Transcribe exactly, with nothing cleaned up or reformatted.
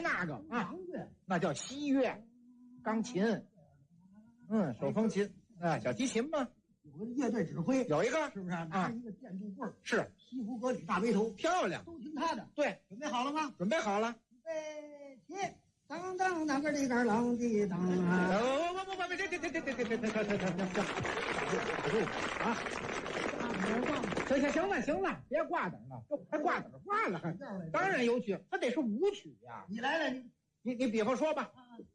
那个啊， 乐那叫西乐，钢琴，嗯，手风琴啊，小提琴嘛， 有个乐队指挥， 有一个是不是啊？拿一个电柱棍儿， 是西服革履大背头， 漂亮， 都听他的。 对， 准备好了吗？ 准备好了。 预备起，当当当个里个啷滴当啊！ 不不不不，别别别别别别别别别别别别啊！行行行了行了，别挂等了，这还挂等挂了，当然有曲，它得是舞曲呀。 你来了，你你你比方说吧，